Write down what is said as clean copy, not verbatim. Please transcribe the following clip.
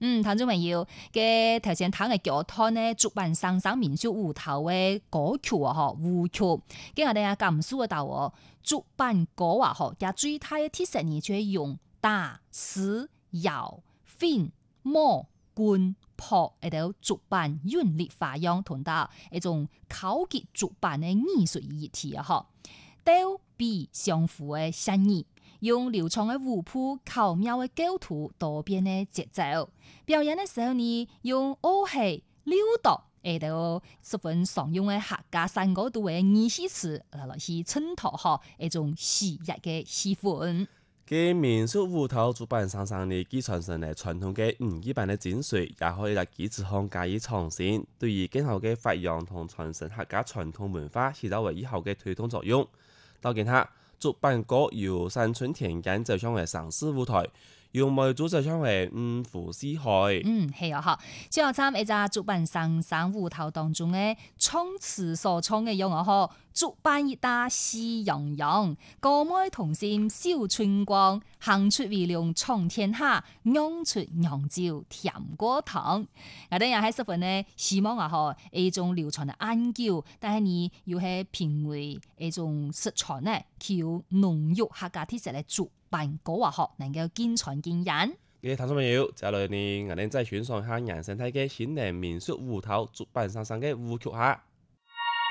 聽眾朋友，嘅頭先聽嘅叫攤呢，竹板上上民俗舞頭嘅歌曲啊，嗬，舞曲，跟我哋啊甘肅嘅道哦，竹板歌啊，嗬，嘅最大嘅特色呢，就係用打、絲、搖、揈、摸、棍、破，喺度竹板韻律花樣同到一種考級竹板嘅藝術議題啊，嗬，刀筆相符嘅聲意。用流暢嘅舞譜、巧妙嘅構圖、多變嘅節奏，表演嘅時候呢，用樂器、溜度，度十分常用嘅客家山歌度嘅二戲詞來去襯托嗬一種喜悅嘅氣氛。 嘅民俗舞頭竹板上上呢，既傳承嚟傳統嘅語版嘅精髓，也可以喺機制上加以創新，對於今後嘅發揚同傳承客家傳統文化，起到為以後嘅推動作用。到今下。竹板歌由山村田間走向為城市舞台，由梅竹走向為五湖四海。 係啊，嗬！最後參一隻竹板上上舞頭當中嘅唱詞所唱嘅樣啊，嗬！竹板一打喜洋洋，歌舞同心笑春光，行出微亮闖天下，釀出釀酒甜過糖。我哋又喺十分呢，希望啊，嗬！一種流傳嘅暗酒，但係你要係品味一種食材呢，佢有濃郁客家特色嘅竹板歌啊，嗬！能夠見傳見人。 嘅聽眾朋友，接落嚟呢，我哋再欣賞下原生態嘅新年民俗舞頭竹板上上嘅舞曲下。